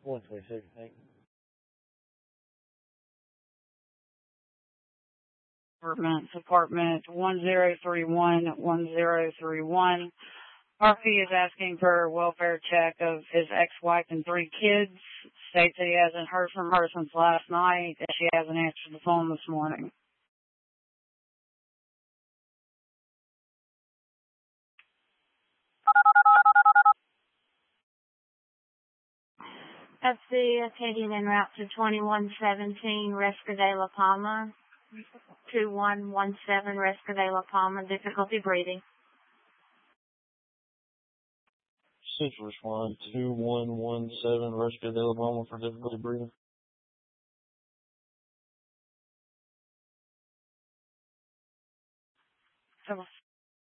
126, I think. Apartment 1031-1031. Murphy is asking for a welfare check of his ex-wife and 3 kids. States that he hasn't heard from her since last night, and she hasn't answered the phone this morning. FC Acadian en route to 2117 Resca de la Palma. 2117 Resca de la Palma, difficulty breathing. Central Response 2117 Resca de la Palma for difficulty breathing.